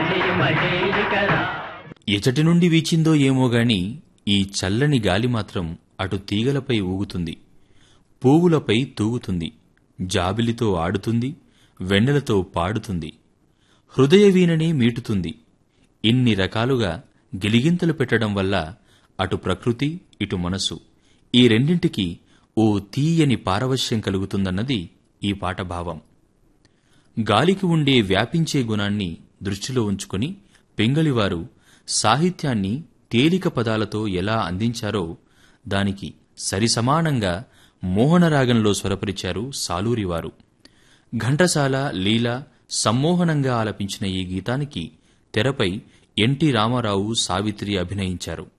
ఎచటి నుండి వీచిందో ఏమోగాని ఈ చల్లని గాలి మాత్రం అటు తీగలపై ఊగుతుంది, పువ్వులపై తూగుతుంది, జాబిలితో ఆడుతుంది, వెన్నెలతో పాడుతుంది, హృదయవీణనే మీటుతుంది. ఇన్ని రకాలుగా గిలిగింతలు పెట్టడం వల్ల అటు ప్రకృతి, ఇటు మనసు ఈ రెండింటికి ఓ తీయని పారవశ్యం కలుగుతుందన్నది ఈ పాట భావం. గాలికి ఉండే వ్యాపించే గుణాన్ని దృష్టిలో ఉంచుకుని పింగళివారు సాహిత్యాన్ని తేలిక పదాలతో ఎలా అందించారో దానికి సరిసమానంగా మోహనరాగంలో స్వరపరిచారు సాలూరివారు. ఘంటసాల, లీల సమ్మోహనంగా ఆలపించిన ఈ గీతానికి తెరపై ఎన్టీ రామారావు, సావిత్రి అభినయించారు.